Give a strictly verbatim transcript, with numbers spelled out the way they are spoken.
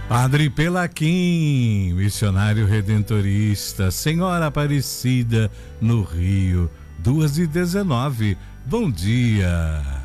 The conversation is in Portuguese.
Padre Pelaquim, missionário redentorista, Senhora Aparecida, no Rio, duas e dezenove. Bom dia.